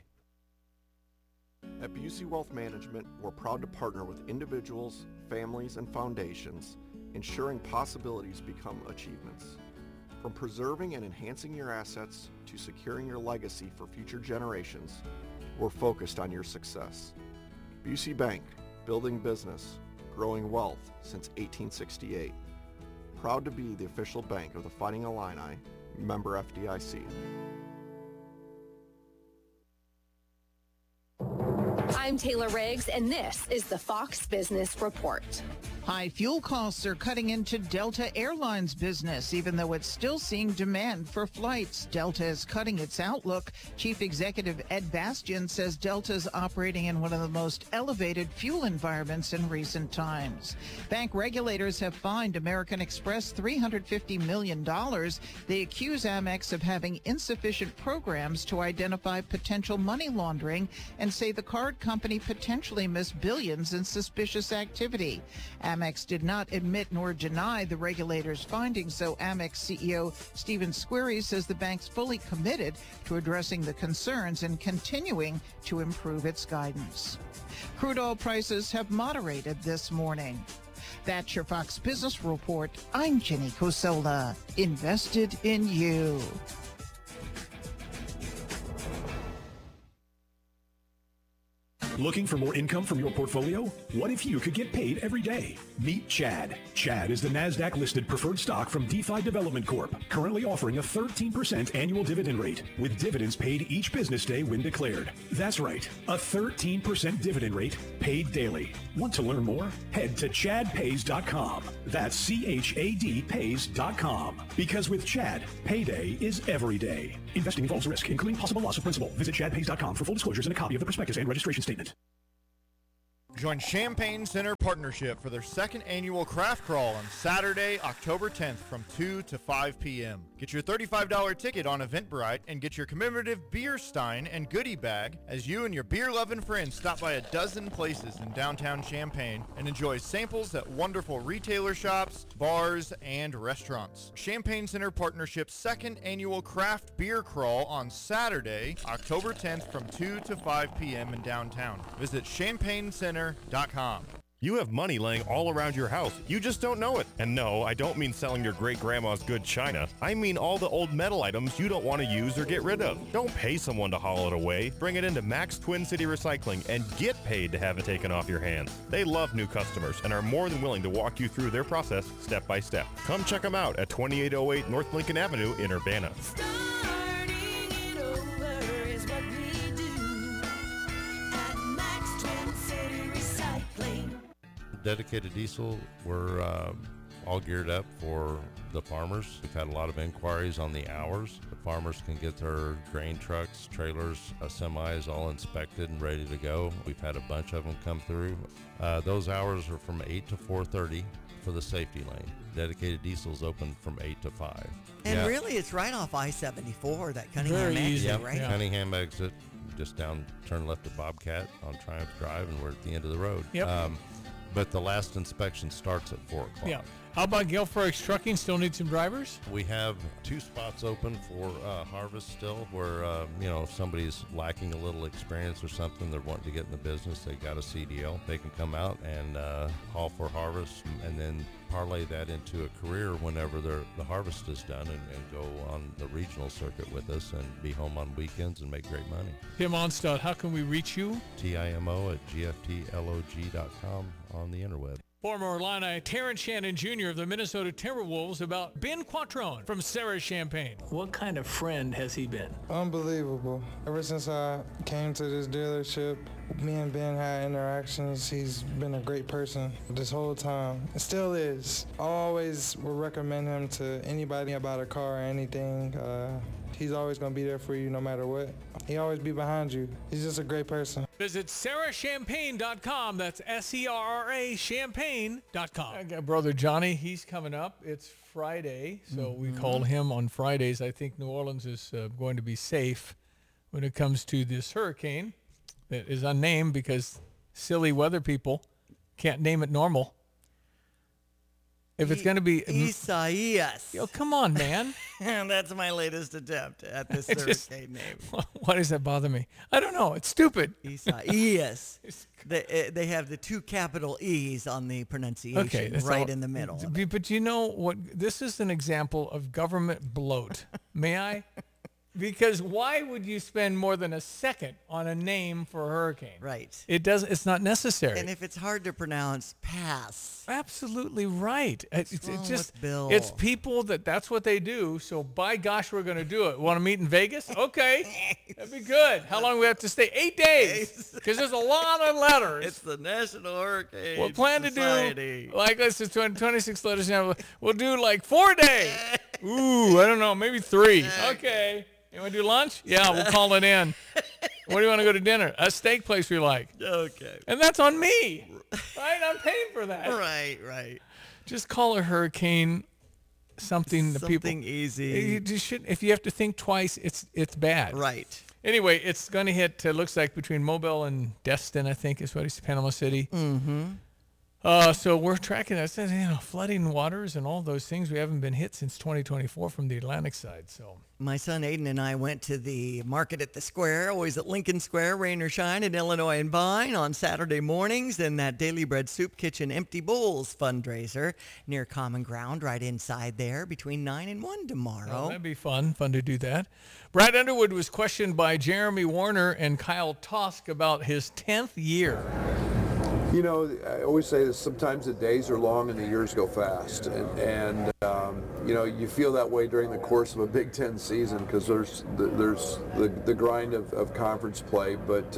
At Busey Wealth Management, we're proud to partner with individuals, families, and foundations, ensuring possibilities become achievements. From preserving and enhancing your assets to securing your legacy for future generations, we're focused on your success. Busey Bank, building business, growing wealth since 1868. Proud to be the official bank of the Fighting Illini, member FDIC. I'm Taylor Riggs, and this is the Fox Business Report. High fuel costs are cutting into Delta Airlines business, even though it's still seeing demand for flights. Delta is cutting its outlook. Chief Executive Ed Bastian says Delta's operating in one of the most elevated fuel environments in recent times. Bank regulators have fined American Express $350 million. They accuse Amex of having insufficient programs to identify potential money laundering and say the card company potentially missed billions in suspicious activity. Amex did not admit nor deny the regulators' findings, so Amex CEO Stephen Squeri says the bank's fully committed to addressing the concerns and continuing to improve its guidance. Crude oil prices have moderated this morning. That's your Fox Business Report. I'm Jenny Cosola. Invested in you. Looking for more income from your portfolio? What if you could get paid every day? Meet Chad. Chad is the NASDAQ-listed preferred stock from DeFi Development Corp., currently offering a 13% annual dividend rate, with dividends paid each business day when declared. That's right, a 13% dividend rate paid daily. Want to learn more? Head to chadpays.com. That's CHAD pays.com. Because with Chad, payday is every day. Investing involves risk, including possible loss of principal. Visit chadpays.com for full disclosures and a copy of the prospectus and registration statement. Join Champaign Center Partnership for their second annual craft crawl on Saturday, October 10th from 2 to 5 p.m. Get your $35 ticket on Eventbrite and get your commemorative beer stein and goodie bag as you and your beer-loving friends stop by a dozen places in downtown Champaign and enjoy samples at wonderful retailer shops, bars, and restaurants. Champaign Center Partnership's second annual craft beer crawl on Saturday, October 10th from 2 to 5 p.m. in downtown. Visit champaigncenter.com. You have money laying all around your house. You just don't know it. And no, I don't mean selling your great-grandma's good china. I mean all the old metal items you don't want to use or get rid of. Don't pay someone to haul it away. Bring it into Max Twin City Recycling and get paid to have it taken off your hands. They love new customers and are more than willing to walk you through their process step by step. Come check them out at 2808 North Lincoln Avenue in Urbana. Dedicated Diesel, we're all geared up for the farmers. We've had a lot of inquiries on the hours. The farmers can get their grain trucks, trailers, semis all inspected and ready to go. We've had a bunch of them come through. Those hours are from 8 to 4:30 for the safety lane. Dedicated Diesel's open from 8 to 5. And really, it's right off I-74, that Cunningham exit, right? Yeah. Cunningham exit, just down, turn left to Bobcat on Triumph Drive, and we're at the end of the road. Yep. But the last inspection starts at 4 o'clock. Yeah. How about Gale Fredericks Trucking? Still need some drivers? We have 2 spots open for harvest still where, if somebody's lacking a little experience or something, they're wanting to get in the business, they got a CDL. They can come out and haul for harvest and then parlay that into a career whenever the harvest is done and go on the regional circuit with us and be home on weekends and make great money. Tim Onstad, how can we reach you? TIMO@gftlog.com on the interweb. Former Illini Terrence Shannon Jr. of the Minnesota Timberwolves about Ben Quattrone from Sarah Champagne. What kind of friend has he been? Unbelievable. Ever since I came to this dealership, me and Ben had interactions. He's been a great person this whole time. It still is. I always will recommend him to anybody about a car or anything. He's always going to be there for you no matter what. He always be behind you. He's just a great person. Visit sarahchampagne.com. That's SERRA champagne.com. I got brother Johnny. He's coming up. It's Friday, so we call him on Fridays. I think New Orleans is going to be safe when it comes to this hurricane that is unnamed because silly weather people can't name it normal. If it's going to be Isaias. Yo, come on, man. That's my latest attempt at this hurricane name. Why does that bother me? I don't know. It's stupid. Isaias. They have the 2 capital E's on the pronunciation in the middle. But you know what? This is an example of government bloat. May I? Because why would you spend more than a second on a name for a hurricane? Right. It's not necessary. And if it's hard to pronounce, pass. Absolutely right. It's just Bill? It's people that's what they do. So by gosh, we're going to do it. Want to meet in Vegas? Okay. That'd be good. How long do we have to stay? 8 days. Because there's a lot of letters. It's the National Hurricane We'll plan Society. to do, like, let's just 26 letters now. We'll do like 4 days. Ooh, I don't know, maybe 3. Okay. You want to do lunch? Yeah, we'll call it in. Where do you want to go to dinner? A steak place we like. Okay. And that's on me. Right? I'm paying for that. Right. Just call a hurricane something easy. You just should, if you have to think twice, it's bad. Right. Anyway, it's going to hit, looks like between Mobile and Destin, I think is what it's Panama City. Mm-hmm. So we're tracking that. It says, flooding waters and all those things. We haven't been hit since 2024 from the Atlantic side. So my son Aiden and I went to the market at the square, always at Lincoln Square, rain or shine, in Illinois and Vine on Saturday mornings, and that Daily Bread Soup Kitchen Empty Bowls fundraiser near Common Ground right inside there between 9 and 1 tomorrow. Oh, that'd be fun to do that. Brad Underwood was questioned by Jeremy Warner and Kyle Tosk about his 10th year. You know, I always say this, sometimes the days are long and the years go fast. And you feel that way during the course of a Big Ten season because there's the grind of conference play. But,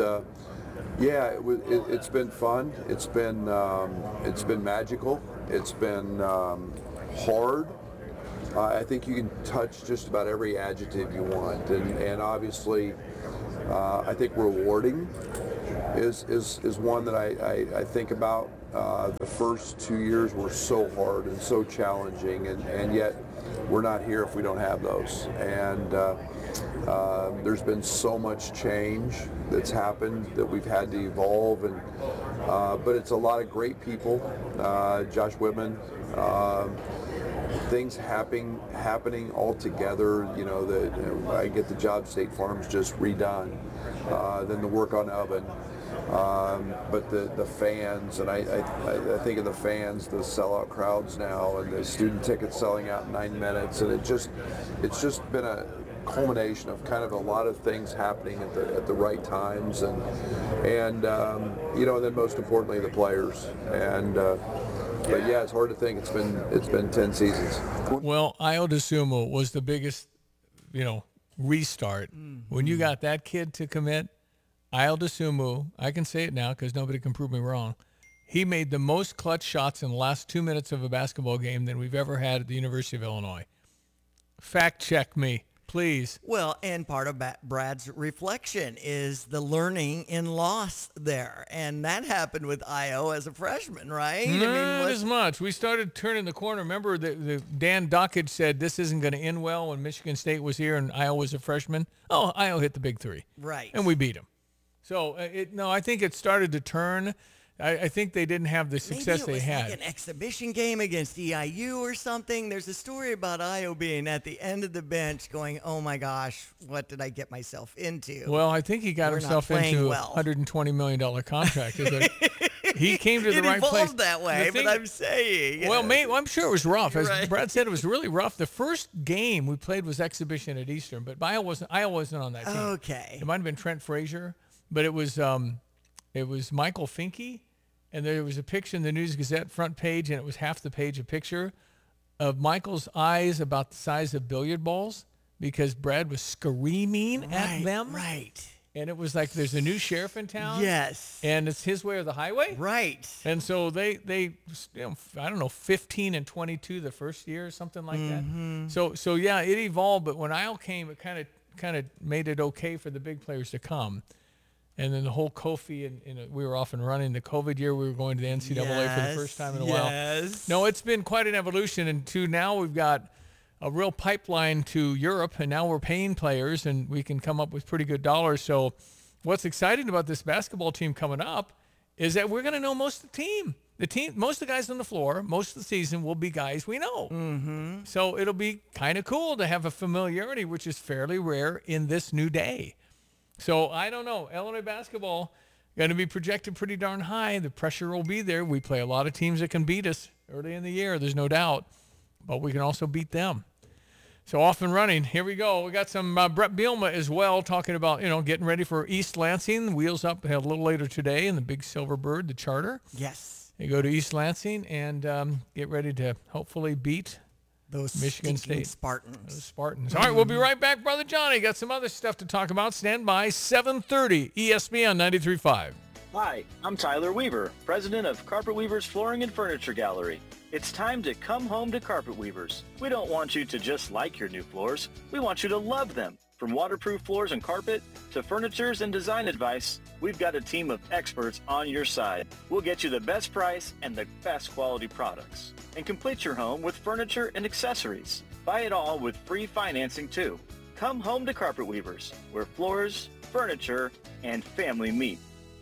it's been fun. It's been magical. It's been hard. I think you can touch just about every adjective you want. And obviously, I think rewarding is one that I think about. The first 2 years were so hard and so challenging, and yet we're not here if we don't have those. And there's been so much change that's happened that we've had to evolve, and but it's a lot of great people. Josh Whitman, things happening all together. I get the job State Farm's just redone. Then the work on Oven. But the fans, and I think of the fans, the sellout crowds now, and the student tickets selling out in 9 minutes, and it's just been a culmination of kind of a lot of things happening at the right times, and then most importantly the players. And but yeah, it's hard to think it's been 10 seasons. Well, Ayo Dosunmu was the biggest, restart. When you got that kid to commit, Ayo Dosunmu, I can say it now because nobody can prove me wrong. He made the most clutch shots in the last 2 minutes of a basketball game than we've ever had at the University of Illinois. Fact check me, please. Well, and part of Brad's reflection is the learning in loss there. And that happened with Ayo as a freshman, right? Not as much. We started turning the corner. Remember, the Dan Dockage said this isn't going to end well when Michigan State was here and Ayo was a freshman. Oh, Ayo hit the big three. Right. And we beat him. So, I think it started to turn. I think they didn't have the success Maybe it was they had. like an exhibition game against EIU or something. There's a story about Io being at the end of the bench going, oh my gosh, what did I get myself into? Well, I think he got himself into a $120 million contract. He came to the right place. It evolved that way, but I'm saying. Well, I'm sure it was rough. As Right. Brad said, it was really rough. The first game we played was exhibition at Eastern, but Io wasn't on that team. Okay. It might have been Trent Frazier, but it was Michael Finke, and there was a picture in the News Gazette front page, and it was half the page a picture of Michael's eyes about the size of billiard balls because Brad was screaming at them. Right. And it was like, there's a new sheriff in town. Yes. And it's his way or the highway. Right. And so they I don't know, 15 and 22 the first year or something like Mhm. that. So yeah, it evolved. But when Isle came, it kind of made it okay for the big players to come. And then the whole Kofi, and we were off and running. The COVID year, we were going to the NCAA for the first time in a while. Yes. No, it's been quite an evolution. And now we've got a real pipeline to Europe, and now we're paying players, and we can come up with pretty good dollars. So what's exciting about this basketball team coming up is that we're going to know most of the team. Most of the guys on the floor, most of the season will be guys we know. Mm-hmm. So it'll be kind of cool to have a familiarity, which is fairly rare in this new day. So I don't know. Illinois basketball going to be projected pretty darn high. The pressure will be there. We play a lot of teams that can beat us early in the year. There's no doubt. But we can also beat them. So off and running. Here we go. We got some Brett Bielema as well talking about, getting ready for East Lansing. Wheels up a little later today in the Big Silver Bird, the charter. Yes. You go to East Lansing and get ready to hopefully beat those Michigan stinking State Spartans. Those Spartans. All right, we'll be right back, Brother Johnny. Got some other stuff to talk about. Stand by, 7:30, ESPN 93.5. Hi, I'm Tyler Weaver, president of Carpet Weavers Flooring and Furniture Gallery. It's time to come home to Carpet Weavers. We don't want you to just like your new floors. We want you to love them. From waterproof floors and carpet to furnitures and design advice, we've got a team of experts on your side. We'll get you the best price and the best quality products. And complete your home with furniture and accessories. Buy it all with free financing too. Come home to Carpet Weavers, where floors, furniture, and family meet.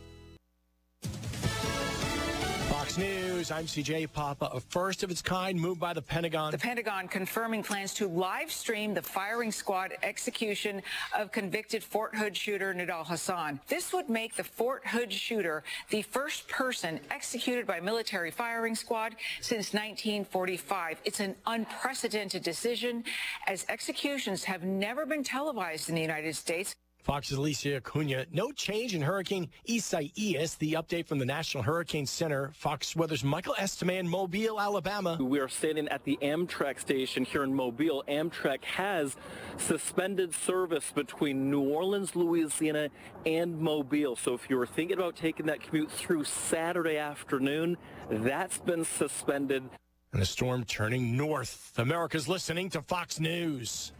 Fox News, I'm CJ Papa. A first of its kind move by the Pentagon. The Pentagon confirming plans to live stream the firing squad execution of convicted Fort Hood shooter Nidal Hasan. This would make the Fort Hood shooter the first person executed by military firing squad since 1945. It's an unprecedented decision, as executions have never been televised in the United States. Fox's Alicia Acuna. No change in Hurricane Isaias. The update from the National Hurricane Center. Fox Weather's Michael Estime in Mobile, Alabama. We are standing at the Amtrak station here in Mobile. Amtrak has suspended service between New Orleans, Louisiana, and Mobile. So if you were thinking about taking that commute through Saturday afternoon, that's been suspended. And the storm turning north. America's listening to Fox News.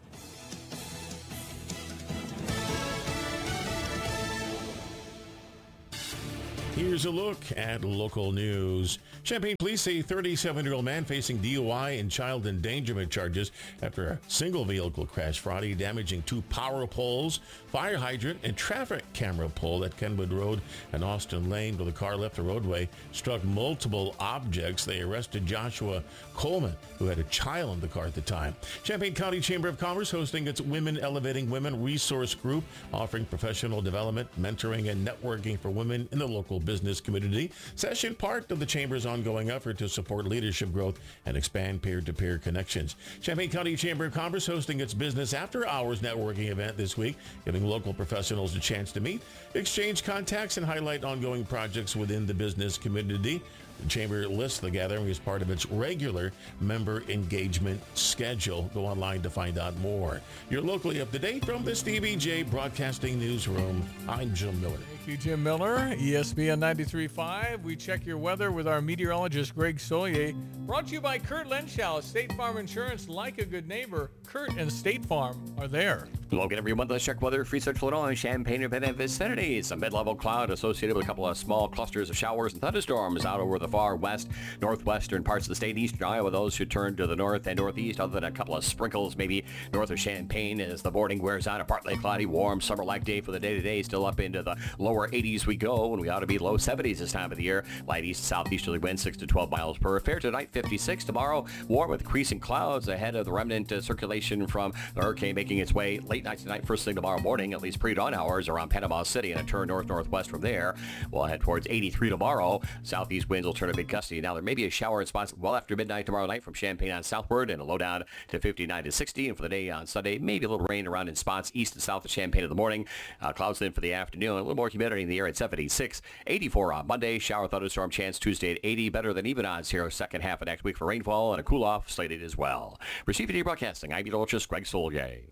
Here's a look at local news. Champaign police say a 37-year-old man facing DUI and child endangerment charges after a single vehicle crash Friday, damaging 2 power poles, fire hydrant, and traffic camera pole at Kenwood Road and Austin Lane, where the car left the roadway, struck multiple objects. They arrested Joshua Coleman, who had a child in the car at the time. Champaign County Chamber of Commerce hosting its Women Elevating Women resource group, offering professional development, mentoring, and networking for women in the local business community. Session part of the Chamber's ongoing effort to support leadership growth and expand peer-to-peer connections. Champaign County Chamber of Commerce hosting its Business After Hours networking event this week, giving local professionals a chance to meet, exchange contacts, and highlight ongoing projects within the business community. The Chamber lists the gathering as part of its regular member engagement schedule. Go online to find out more. You're locally up to date from the Stevie J Broadcasting Newsroom. I'm Jim Miller. Thank you, Jim Miller. ESPN 93.5. We check your weather with our meteorologist, Greg Solier. Brought to you by Kurt Lenschow. State Farm Insurance, like a good neighbor. Kurt and State Farm are there. Logan, every month, let's check weather for Central Illinois, Champaign, and vicinity. Some mid-level cloud associated with a couple of small clusters of showers and thunderstorms out over the far west, northwestern parts of the state. Eastern Iowa, those should turn to the north and northeast, other than a couple of sprinkles maybe north of Champaign as the morning wears on. A partly cloudy, warm, summer-like day for the day-to-day. Still up into the lower 80s we go, and we ought to be low 70s this time of the year. Light east southeasterly wind 6 to 12 miles per. Fair tonight, 56. Tomorrow, warm with increasing clouds ahead of the remnant circulation from the hurricane making its way late night tonight, first thing tomorrow morning, at least pre-dawn hours around Panama City, and a turn north-northwest from there. We'll head towards 83 tomorrow. Southeast winds will turn a bit gusty. Now, there may be a shower in spots well after midnight tomorrow night from Champaign on southward, and a low down to 59 to 60. And for the day on Sunday, maybe a little rain around in spots east and south of Champaign in the morning. Clouds then for the afternoon. A little more humidity in the air at 76. 84 on Monday. Shower thunderstorm chance Tuesday at 80. Better than even odds here second half of next week for rainfall, and a cool-off slated as well. For CPD Broadcasting, I'm meteorologist Greg Solje.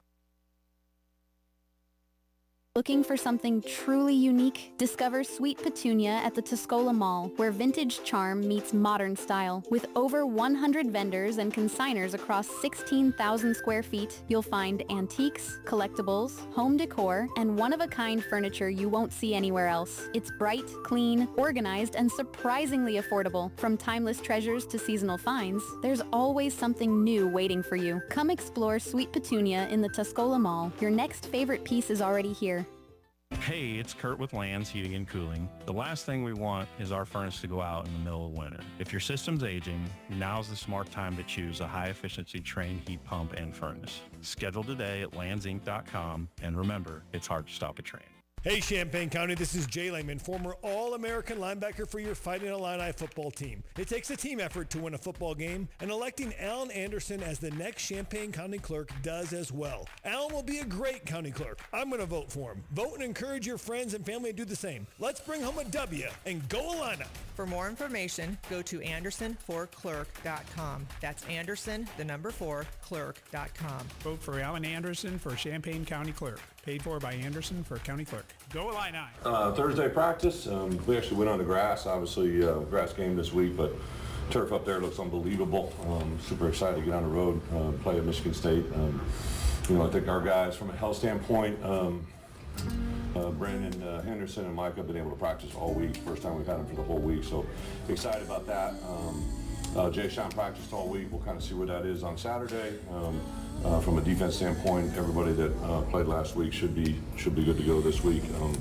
Looking for something truly unique? Discover Sweet Petunia at the Tuscola Mall, where vintage charm meets modern style. With over 100 vendors and consigners across 16,000 square feet, you'll find antiques, collectibles, home decor, and one-of-a-kind furniture you won't see anywhere else. It's bright, clean, organized, and surprisingly affordable. From timeless treasures to seasonal finds, there's always something new waiting for you. Come explore Sweet Petunia in the Tuscola Mall. Your next favorite piece is already here. Hey, it's Kurt with Lands Heating and Cooling. The last thing we want is our furnace to go out in the middle of winter. If your system's aging, now's the smart time to choose a high-efficiency Trane heat pump and furnace. Schedule today at landsinc.com, and remember, it's hard to stop a Trane. Hey, Champaign County, this is Jay Lehman, former All-American linebacker for your Fighting Illini football team. It takes a team effort to win a football game, and electing Alan Anderson as the next Champaign County clerk does as well. Alan will be a great county clerk. I'm going to vote for him. Vote and encourage your friends and family to do the same. Let's bring home a W and go Illini. For more information, go to anderson4clerk.com. That's Anderson, 4, clerk.com. Vote for Alan Anderson for Champaign County Clerk. Paid for by Anderson for County Clerk. Go Illini! Thursday practice, we actually went on the grass. Obviously, grass game this week, but turf up there looks unbelievable. Super excited to get on the road, play at Michigan State. I think our guys, from a health standpoint, Brandon Henderson and Mike have been able to practice all week. First time we've had them for the whole week, so excited about that. Jay Sean practiced all week. We'll kind of see where that is on Saturday. From a defense standpoint, everybody that played last week should be good to go this week.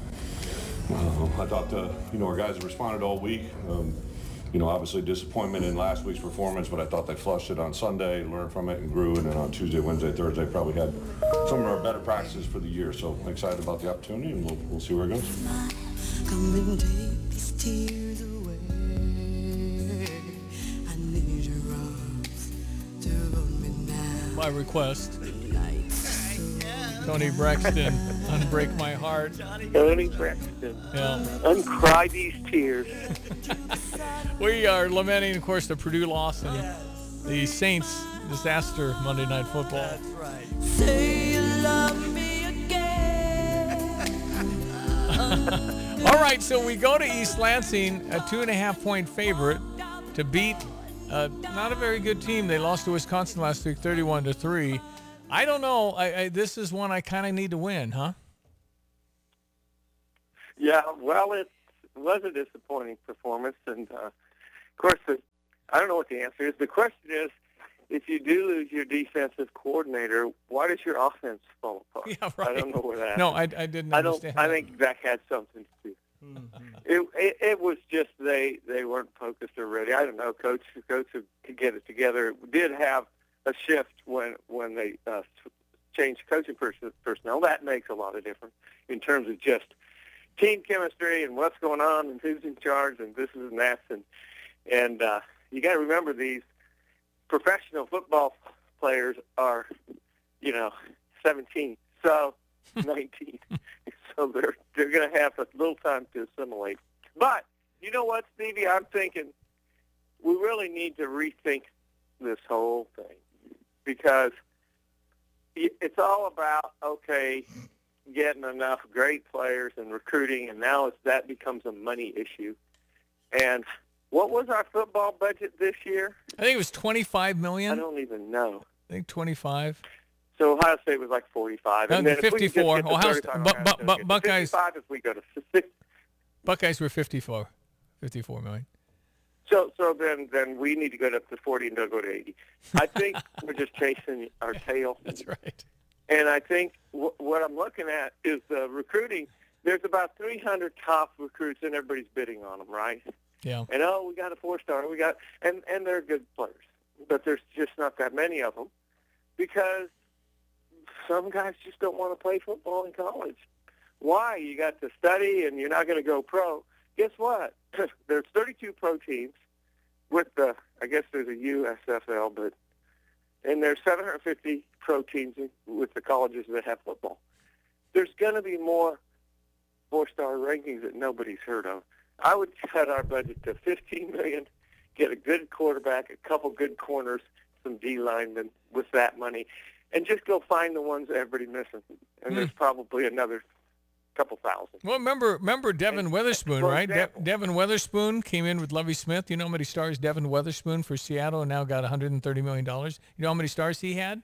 I thought our guys have responded all week. Obviously disappointment in last week's performance, but I thought they flushed it on Sunday, learned from it, and grew. And then on Tuesday, Wednesday, Thursday, probably had some of our better practices for the year. So I'm excited about the opportunity, and we'll see where it goes. Come and take these tears away. I need your arms to hold me now. By request, Tony Braxton, Unbreak My Heart. Tony Braxton. Yeah. Uncry these tears. We are lamenting, of course, the Purdue loss and the Saints' disaster Monday Night Football. That's right. Say you love me again. All right, so we go to East Lansing, a 2.5-point favorite, to beat not a very good team. They lost to Wisconsin last week, 31-3. I don't know. This is one I kind of need to win, huh? Yeah, well, it was a disappointing performance, and of course, I don't know what the answer is. The question is, if you do lose your defensive coordinator, why does your offense fall apart? Yeah, right. I don't know where that. No, I didn't understand. I think that had something to do. Mm-hmm. It was just they weren't focused or ready. I don't know. Coach to get it together did have a shift when they changed coaching personnel. That makes a lot of difference in terms of just team chemistry and what's going on and who's in charge and this and that. And you got to remember, these professional football players are, 17, so 19. So they're going to have a little time to assimilate. But you know what, Stevie? I'm thinking we really need to rethink this whole thing, because it's all about, getting enough great players and recruiting, and now that becomes a money issue. And what was our football budget this year? I think it was $25 million. I don't even know. I think 25. So Ohio State was like 45. And then 54. Ohio State, Buckeyes. 55 if we go to 6. Buckeyes were 54 million. So then we need to go up to 40 and they'll go to 80. I think we're just chasing our tail. That's right. And I think what I'm looking at is the recruiting. There's about 300 top recruits, and everybody's bidding on them, right? Yeah. And, we got a 4-star. And they're good players. But there's just not that many of them because some guys just don't want to play football in college. Why? You got to study, and you're not going to go pro. Guess what? There's 32 pro teams with I guess there's a USFL, and there's 750 pro teams with the colleges that have football. There's going to be more 4-star rankings that nobody's heard of. I would cut our budget to $15 million, get a good quarterback, a couple good corners, some D linemen with that money, and just go find the ones everybody's missing. And there's probably another couple thousand. Well, remember Devin Weatherspoon, right? Devin Weatherspoon came in with Lovie Smith. You know how many stars Devin Weatherspoon for Seattle and now got $130 million? You know how many stars he had?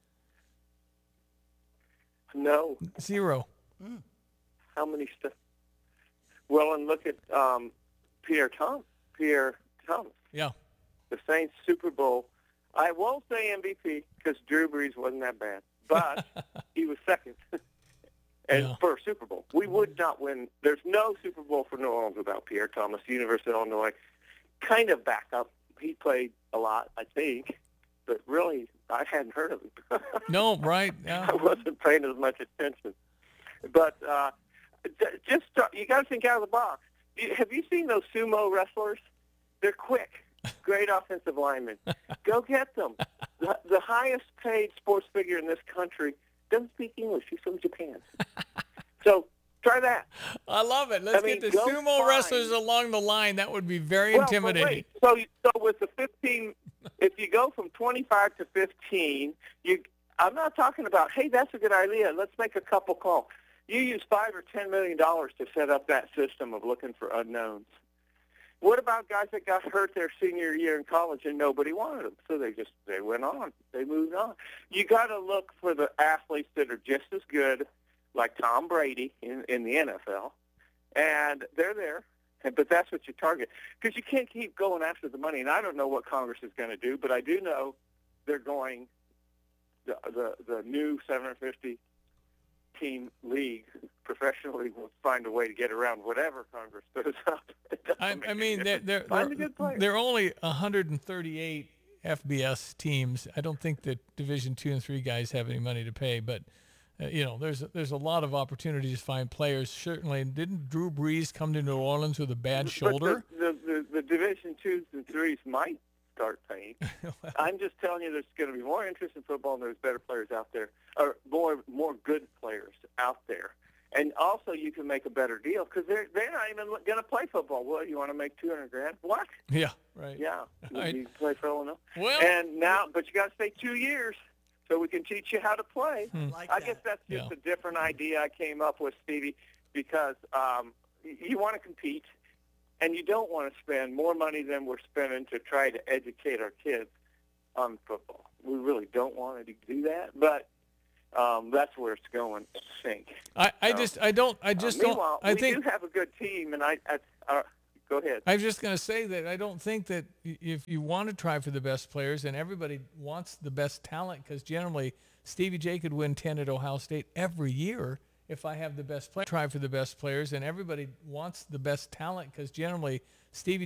No. 0. How many stars? Well, and look at Pierre Thomas. Yeah. The Saints Super Bowl. I won't say MVP because Drew Brees wasn't that bad, but he was second. And for a Super Bowl, we would not win. There's no Super Bowl for New Orleans without Pierre Thomas, University of Illinois. Kind of backup. He played a lot, I think, but really, I hadn't heard of him. No, right? Yeah. I wasn't paying as much attention. But you got to think out of the box. Have you seen those sumo wrestlers? They're quick, great offensive linemen. Go get them. The highest paid sports figure in this country doesn't speak English. He's from Japan. So try that. I love it. Let's get the sumo wrestlers along the line. That would be very intimidating. So with the 15, if you go from 25 to 15, I'm not talking about, hey, that's a good idea. Let's make a couple calls. You use $5 or $10 million to set up that system of looking for unknowns. What about guys that got hurt their senior year in college and nobody wanted them? So they went on. They moved on. You got to look for the athletes that are just as good, like Tom Brady in the NFL, and they're there. But that's what you target because you can't keep going after the money. And I don't know what Congress is going to do, but I do know they're going the new 750 team league professionally will find a way to get around whatever Congress throws up. I mean, they're only 138 FBS teams. I don't think that Division 2 and 3 guys have any money to pay, but there's a lot of opportunities to find players. Certainly, didn't Drew Brees come to New Orleans with a bad shoulder? The Division 2s and 3s might start paying. I'm just telling you, there's going to be more interest in football, and there's better players out there, or more good players out there. And also, you can make a better deal because they're not even going to play football. Well, you want to make $200,000? What? Yeah, right. Yeah, Right. you play for Illinois. Well, and now, but you got to stay 2 years so we can teach you how to play. I guess that's just a different idea I came up with, Stevie, because you want to compete, and you don't want to spend more money than we're spending to try to educate our kids on football. We really don't want to do that, but that's where it's going, I think. Meanwhile, we do have a good team, and go ahead. I was just going to say that I don't think that if you want to try for the best players, and everybody wants the best talent, because generally Stevie J could win 10 at Ohio State every year if I have the best player. Try for the best players, and everybody wants the best talent, because generally Stevie